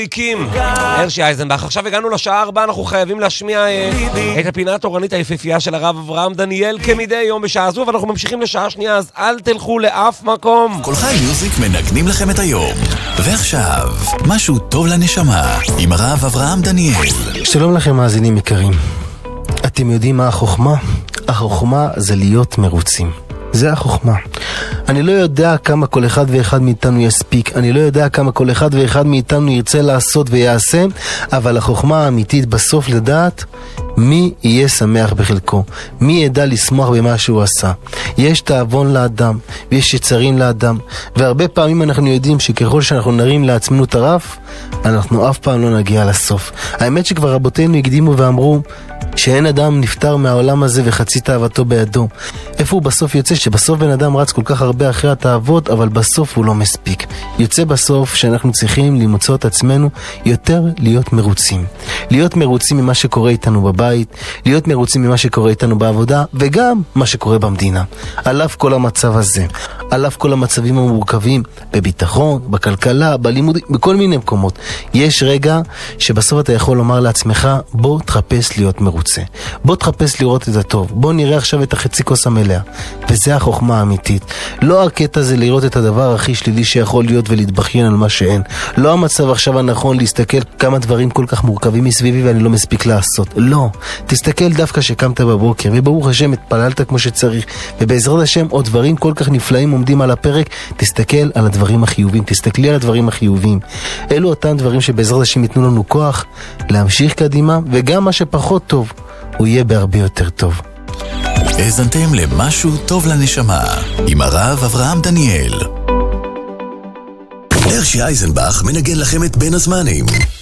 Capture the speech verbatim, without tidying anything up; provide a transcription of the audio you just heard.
הרשי אייזנבך. עכשיו הגענו לשעה ארבע, אנחנו חייבים להשמיע את הפינה התורנית היפהפייה של הרב אברהם דניאל כמדי יום בשעה הזו, ואנחנו ממשיכים לשעה שנייה, אז אל תלכו לאף מקום. כל חי מיוזיק מנגנים לכם את היום. ועכשיו, משהו טוב לנשמה עם הרב אברהם דניאל. שלום לכם מאזינים יקרים. אתם יודעים מה החוכמה? החוכמה זה להיות מרוצים. זה החוכמה. אני לא יודע כמה כל אחד ואחד מאיתנו יספיק, אני לא יודע כמה כל אחד ואחד מאיתנו ירצה לעשות ויעשה, אבל החוכמה האמיתית בסוף לדעת מי יהיה שמח בחלקו, מי ידע לשמוח במה שהוא עשה. יש תאבון לאדם ויש יצרים לאדם, והרבה פעמים אנחנו יודעים שככל שאנחנו נרים לעצמנו את הרף, אנחנו אף פעם לא נגיע לסוף. האמת שכבר רבותינו הקדימו ואמרו שאין אדם נפטר מהעולם הזה וחצי תאוותו בידו. איפה הוא בסוף יוצא? שבסוף בן אדם רץ כל כך הרבה אחרי התאוות, אבל בסוף הוא לא מספיק. יוצא בסוף שאנחנו צריכים למצוא את עצמנו יותר להיות מרוצים. להיות מרוצים ממה שקורה איתנו בבית, להיות מרוצים ממה שקורה איתנו בעבודה, וגם מה שקורה במדינה. על אף כל המצב הזה, על אף כל המצבים המורכבים, בביטחון, בכלכלה, בלימודים, בכל מיני מקומות. יש רגע שבסוף אתה יכול לומר לעצמך, בוא תחפש להיות מרוצה. בוא תחפש לראות את הטוב. בוא נראה עכשיו את החצי כוס המלאה. וזה החוכמה האמיתית. לא הקטע זה לראות את הדבר הכי שלילי שיכול להיות ולהתבכיין על מה שאין. לא המצב עכשיו הנכון להסתכל כמה דברים כל כך מורכבים מסביבי ואני לא מספיק לעשות. לא. תסתכל דווקא שקמת בבוקר וברוך השם התפללת כמו שצריך, ובעזרת השם עוד דברים כל כך נפלאים עומדים על הפרק. תסתכל על הדברים החיובים. תסתכלי על הדברים החיובים. אלו אותם דברים שבעזרת השם ייתנו לנו כוח להמשיך קדימה, וגם מה שפחות טוב הוא יהיה בהרבה יותר טוב. האזנתם למשהו טוב לנשמה עם הרב אברהם דניאל. הרשי אייזנבך מנגן לכם את בין הזמנים.